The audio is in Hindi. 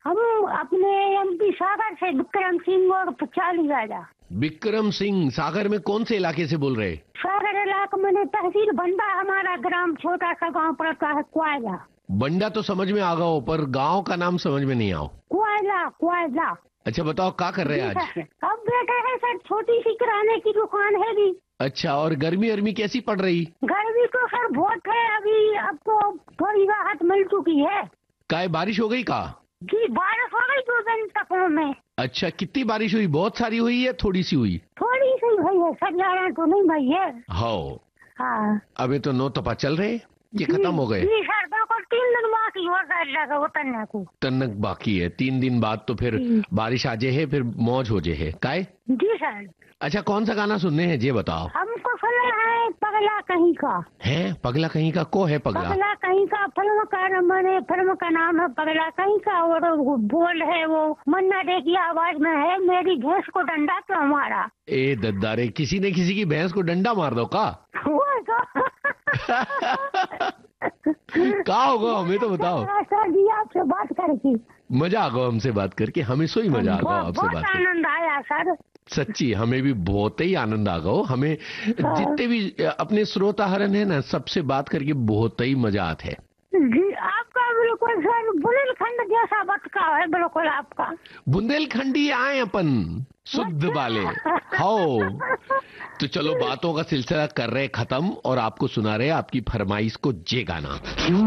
हम अपने एमपी सागर से विक्रम सिंह और 40 राजा। विक्रम सिंह, सागर में कौन से इलाके से बोल रहे? सागर इलाके में तहसील बंदा, हमारा ग्राम छोटा सा गांव पड़ता है कोयला। बंडा तो समझ में आ गया, पर गांव का नाम समझ में नहीं आओ। कोयला कोयला। अच्छा बताओ, क्या कर रहे हैं आज? अब बैठे हैं सर, छोटी सी किराने की दुकान है भी। अच्छा, और गर्मी कैसी पड़ रही? गर्मी तो सर बहुत है अभी, अब तो थोड़ी राहत मिल चुकी है। काय बारिश हो गई का? जी बारिश हो गई 2 दिन तक में। अच्छा, कितनी बारिश हुई? बहुत सारी हुई या थोड़ी सी हुई? थोड़ी सी हुई है सर, ज्यादा तो नहीं भाई है। हाँ, अभी तो 9 तपा चल रहे, ये खत्म हो गए? जी सर, बिल्कुल 3 दिन बाकी हो गए उतरने को। तन्नक बाकी है 3 दिन बाद, तो फिर बारिश आ जाए है, फिर मौज हो जाए है। काय? जी सर। अच्छा, कौन सा गाना सुनने हैं ये बताओ? हमको सुना है पगला कहीं का। है पगला कहीं का? को है पगला? पगला कहीं का फिल्म का नाम है पगला कहीं का, और बोल है वो मन्ना डे की आवाज में है, मेरी भैंस को डंडा तो हमारा। ए दद्दारे, किसी ने किसी की भैंस को डंडा मार दो का? क्या होगा हमें तो बताओ। सर जी आपसे बात करके मजा आ गया, हमसे बात करके हमेशा ही मजा आ गया आपसे बात करके। आनंद आया सर, सच्ची हमें भी बहुत ही आनंद आ गया। हमें जितने भी अपने श्रोता हरन है ना, सबसे बात करके बहुत ही मजा आता है जी। आपका बिल्कुल सर बुंदेलखंड जैसा बतका है, बिल्कुल आपका। बुंदेलखंडी आए अपन शुद्ध वाले हो। तो चलो, बातों का सिलसिला कर रहे खत्म, और आपको सुना रहे आपकी फरमाइश को जे गाना।